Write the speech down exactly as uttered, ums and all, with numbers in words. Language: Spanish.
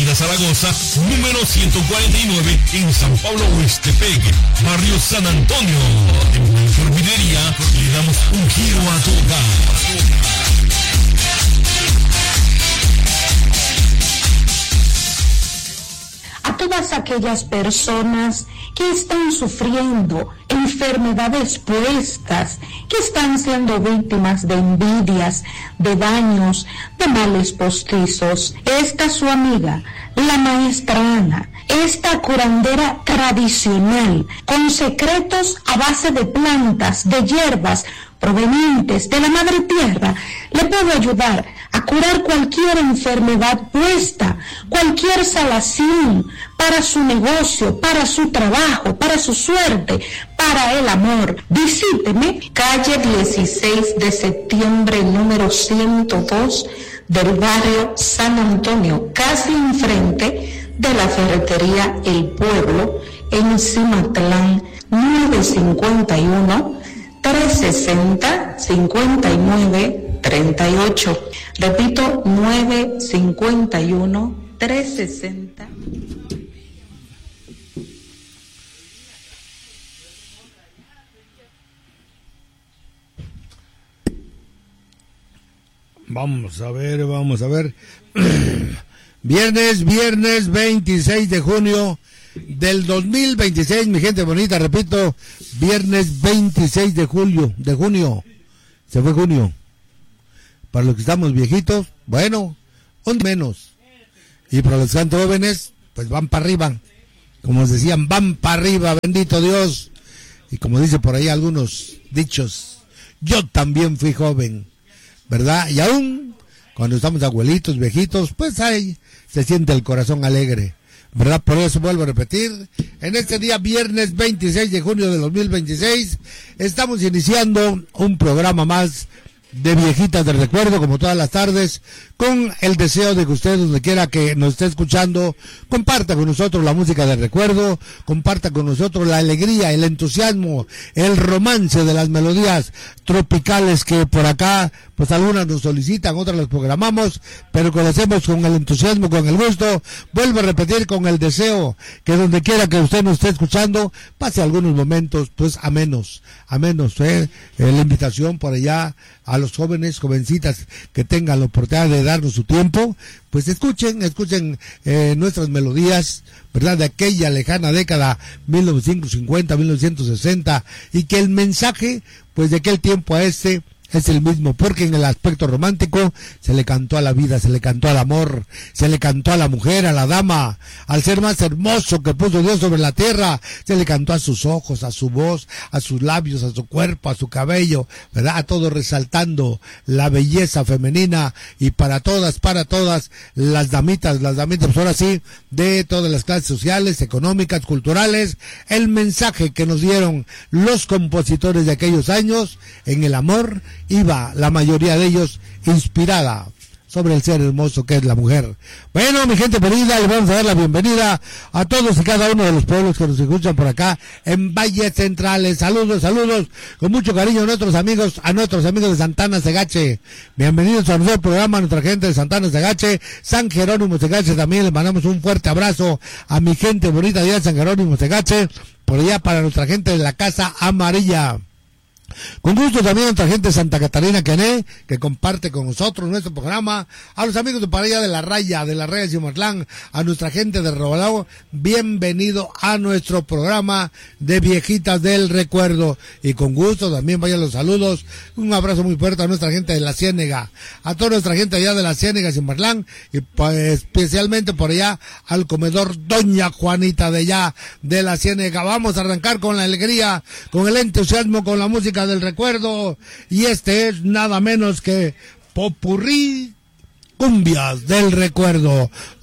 Avenida Zaragoza, número ciento cuarenta y nueve, en San Pablo Huastepec, barrio San Antonio. En Mejor Videría le damos un giro a tu hogar. A todas aquellas personas que están sufriendo enfermedades puestas, que están siendo víctimas de envidias, de daños, de males postizos. Esta es su amiga, la maestra Ana, esta curandera tradicional, con secretos a base de plantas, de hierbas provenientes de la madre tierra, le puedo ayudar a curar cualquier enfermedad puesta, cualquier salvación para su negocio, para su trabajo, para su suerte, para el amor. Visíteme, calle dieciséis de septiembre, número ciento dos, del barrio San Antonio, casi enfrente de la ferretería El Pueblo, en Cimatlán, nueve cincuenta y uno, trescientos sesenta, cincuenta y nueve, treinta y ocho. Repito, nueve cincuenta y uno, trescientos sesenta. Vamos a ver, vamos a ver. Viernes, viernes veintiséis de junio del dos mil veintiséis, mi gente bonita, repito, viernes veintiséis de julio, de junio, se fue junio. Para los que estamos viejitos, bueno, un menos. Y para los que están jóvenes, pues van para arriba. Como les decían, van para arriba, bendito Dios. Y como dice por ahí algunos dichos, yo también fui joven, ¿verdad? Y aún cuando estamos abuelitos, viejitos, pues ahí se siente el corazón alegre, ¿verdad? Por eso vuelvo a repetir, en este día viernes veintiséis de junio de dos mil veintiséis, estamos iniciando un programa más de Viejitas del Recuerdo, como todas las tardes, con el deseo de que usted, donde quiera que nos esté escuchando, comparta con nosotros la música del recuerdo, comparta con nosotros la alegría, el entusiasmo, el romance de las melodías tropicales que por acá, pues algunas nos solicitan, otras las programamos, pero que lo hacemos con el entusiasmo, con el gusto. Vuelvo a repetir, con el deseo que donde quiera que usted nos esté escuchando, pase algunos momentos, pues amenos, amenos, eh, eh, la invitación por allá a los jóvenes, jovencitas que tengan la oportunidad de darnos su tiempo, pues escuchen, escuchen eh, nuestras melodías, ¿verdad? De aquella lejana década, mil novecientos cincuenta, mil novecientos sesenta, y que el mensaje, pues de aquel tiempo a este, es el mismo, porque en el aspecto romántico se le cantó a la vida, se le cantó al amor, se le cantó a la mujer, a la dama, al ser más hermoso que puso Dios sobre la tierra, se le cantó a sus ojos, a su voz, a sus labios, a su cuerpo, a su cabello, ¿verdad? A todo resaltando la belleza femenina, y para todas, para todas las damitas, las damitas, pues ahora sí, de todas las clases sociales, económicas, culturales, el mensaje que nos dieron los compositores de aquellos años en el amor, iba la mayoría de ellos inspirada sobre el ser hermoso que es la mujer. Bueno, mi gente querida, le vamos a dar la bienvenida a todos y cada uno de los pueblos que nos escuchan por acá en Valles Centrales. Saludos, saludos, con mucho cariño a nuestros amigos, a nuestros amigos de Santana Segache. Bienvenidos a nuestro programa, a nuestra gente de Santana Segache, San Jerónimo Segache. También les mandamos un fuerte abrazo a mi gente bonita de San Jerónimo Segache, por allá para nuestra gente de la Casa Amarilla. Con gusto también a nuestra gente de Santa Catarina Quené, que comparte con nosotros nuestro programa, a los amigos de para allá de la Raya, de la Raya de Cimatlán, a nuestra gente de Robalao, bienvenido a nuestro programa de Viejitas del Recuerdo, y con gusto también vayan los saludos, un abrazo muy fuerte a nuestra gente de la Ciénega, a toda nuestra gente allá de la Ciénega, Cimatlán, y pues, especialmente por allá al comedor Doña Juanita de allá de la Ciénega. Vamos a arrancar con la alegría, con el entusiasmo, con la música del recuerdo, y este es nada menos que Popurrí Cumbias del Recuerdo.